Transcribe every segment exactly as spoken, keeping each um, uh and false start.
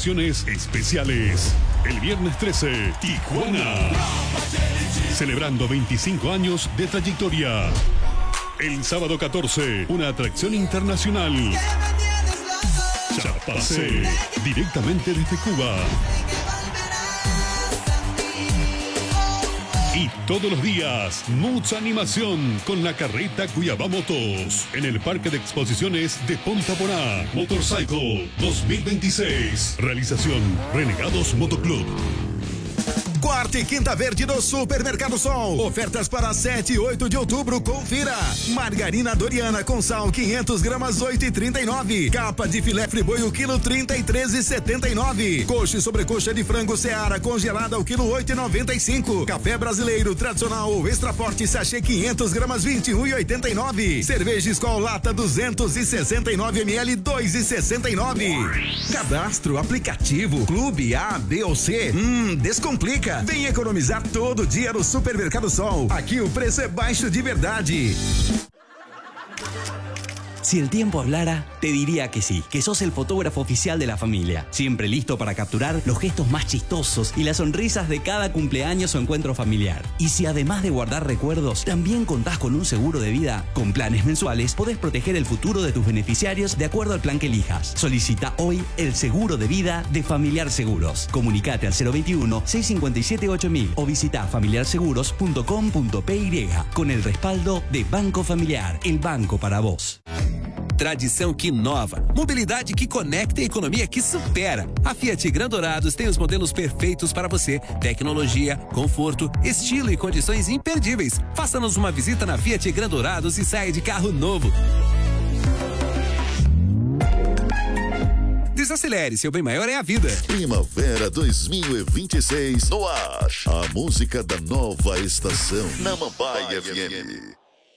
Promociones especiales. El viernes trece, Tijuana. Celebrando veinticinco años de trayectoria. El sábado catorce, una atracción internacional. Chapacé, directamente desde Cuba. Y todos los días, mucha animación con la carreta Cuiabá Motos en el Parque de Exposiciones de Punta Porá. Motorcycle dos mil veintiséis. Realización Renegados Motoclub. Quarta e quinta verde no Supermercado Sol. Ofertas para sete e oito de outubro, confira. Margarina Doriana com sal quinhentas gramas, oito e trinta e nove. Capa de filé friboi o quilo trinta e três e setenta e nove. Coxa e sobrecoxa de frango Seara congelada o quilo oito e noventa e cinco. Café brasileiro tradicional ou extra forte sachê quinhentas gramas, vinte e um e oitenta e nove. Cerveja Skol lata duzentos e sessenta e nove mililitros, dois e sessenta e nove. Cadastro, aplicativo, clube A, B ou C. Hum, descomplica. Vem economizar todo dia no Supermercado Sol. Aquí o precio es baixo de verdade. Si el tiempo hablara, te diría que sí, que sos el fotógrafo oficial de la familia, siempre listo para capturar los gestos más chistosos y las sonrisas de cada cumpleaños o encuentro familiar. Y si además de guardar recuerdos, también contás con un seguro de vida, con planes mensuales podés proteger el futuro de tus beneficiarios de acuerdo al plan que elijas. Solicita hoy el seguro de vida de Familiar Seguros. Comunicate al cero veintiuno, seiscientos cincuenta y siete, ocho mil o visita familiar seguros punto com punto p y con el respaldo de Banco Familiar, el banco para vos. Tradição que inova, mobilidade que conecta e economia que supera. A Fiat Gran Dourados tem os modelos perfeitos para você. Tecnologia, conforto, estilo e condições imperdíveis. Faça-nos uma visita na Fiat Gran Dourados e saia de carro novo. Desacelere, seu bem maior é a vida. Primavera dois mil e vinte e seis no ar. A música da nova estação na Mambaia F M.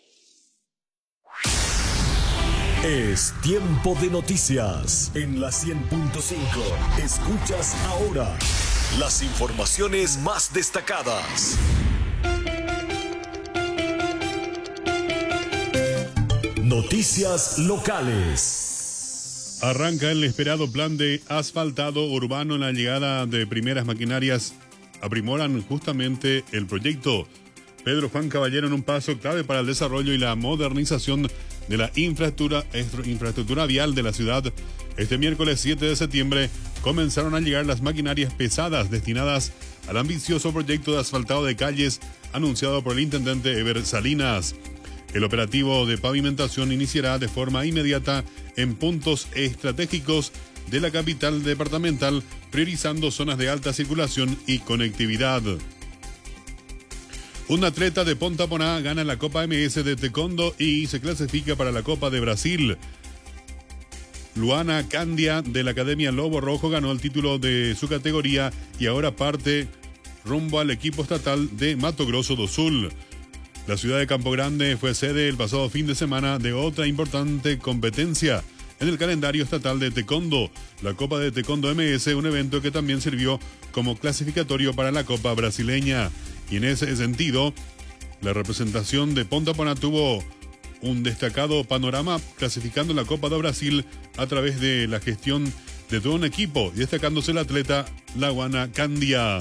Es tiempo de noticias en la cien punto cinco. Escuchas ahora las informaciones más destacadas. Noticias locales. Arranca el esperado plan de asfaltado urbano. En la llegada de primeras maquinarias aprimoran justamente el proyecto. Pedro Juan Caballero en un paso clave para el desarrollo y la modernización de la infraestructura, infraestructura vial de la ciudad. Este miércoles siete de septiembre comenzaron a llegar las maquinarias pesadas destinadas al ambicioso proyecto de asfaltado de calles anunciado por el intendente Eber Salinas. El operativo de pavimentación iniciará de forma inmediata en puntos estratégicos de la capital departamental, priorizando zonas de alta circulación y conectividad. Un atleta de Punta Porá gana la Copa M S de Taekwondo y se clasifica para la Copa de Brasil. Luana Candia de la Academia Lobo Rojo ganó el título de su categoría y ahora parte rumbo al equipo estatal de Mato Grosso do Sul. La ciudad de Campo Grande fue sede el pasado fin de semana de otra importante competencia en el calendario estatal de Taekwondo, la Copa de Taekwondo M S, un evento que también sirvió como clasificatorio para la Copa brasileña. Y en ese sentido, la representación de Punta Porá tuvo un destacado panorama clasificando la Copa de Brasil a través de la gestión de todo un equipo, y destacándose el atleta Luana Candia.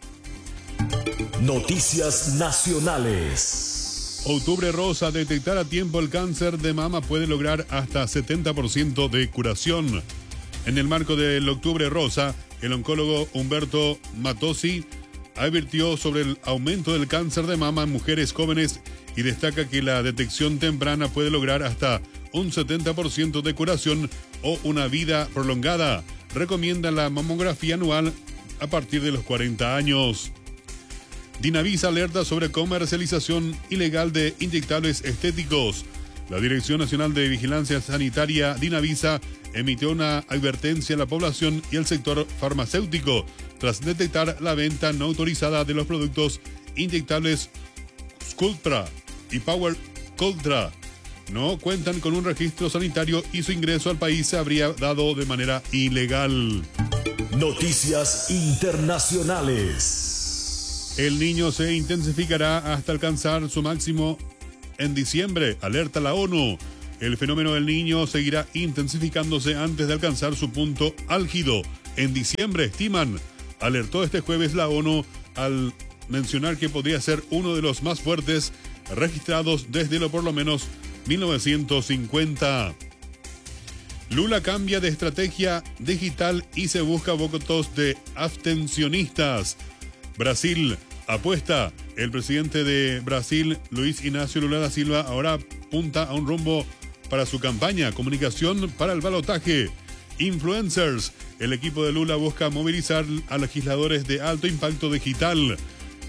Noticias nacionales. Octubre Rosa, detectar a tiempo el cáncer de mama puede lograr hasta setenta por ciento de curación. En el marco del Octubre Rosa, el oncólogo Humberto Matosi advirtió sobre el aumento del cáncer de mama en mujeres jóvenes y destaca que la detección temprana puede lograr hasta un setenta por ciento de curación o una vida prolongada. Recomienda la mamografía anual a partir de los cuarenta años. Dinavisa alerta sobre comercialización ilegal de inyectables estéticos. La Dirección Nacional de Vigilancia Sanitaria, Dinavisa, emitió una advertencia a la población y al sector farmacéutico tras detectar la venta no autorizada de los productos inyectables Sculptra y Power Cultra. No cuentan con un registro sanitario y su ingreso al país se habría dado de manera ilegal. Noticias internacionales. El Niño se intensificará hasta alcanzar su máximo en diciembre, alerta la ONU. El fenómeno del Niño seguirá intensificándose antes de alcanzar su punto álgido en diciembre, estiman. Alertó este jueves la ONU al mencionar que podría ser uno de los más fuertes registrados desde lo por lo menos mil novecientos cincuenta. Lula cambia de estrategia digital y se busca votos de abstencionistas. Brasil apuesta. El presidente de Brasil, Luis Ignacio Lula da Silva, ahora apunta a un rumbo para su campaña. Comunicación para el balotaje. Influencers. El equipo de Lula busca movilizar a legisladores de alto impacto digital.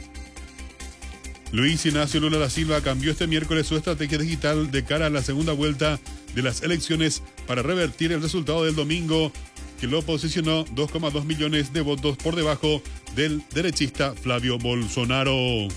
Luis Ignacio Lula da Silva cambió este miércoles su estrategia digital de cara a la segunda vuelta de las elecciones para revertir el resultado del domingo, que lo posicionó dos coma dos millones de votos por debajo del derechista Flavio Bolsonaro.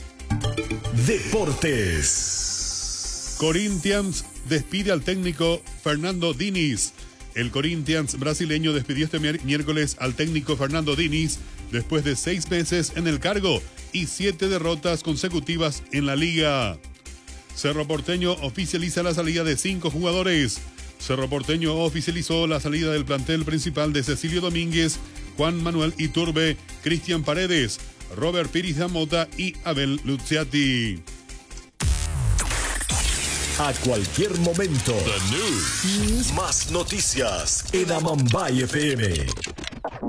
Deportes. Corinthians despide al técnico Fernando Diniz. El Corinthians brasileño despidió este miércoles al técnico Fernando Diniz después de seis meses en el cargo y siete derrotas consecutivas en la liga. Cerro Porteño oficializa la salida de cinco jugadores. Cerro Porteño oficializó la salida del plantel principal de Cecilio Domínguez, Juan Manuel Iturbe, Cristian Paredes, Robert Piris Mota y Abel Luziati. A cualquier momento. The News. Más noticias en Amambay F M.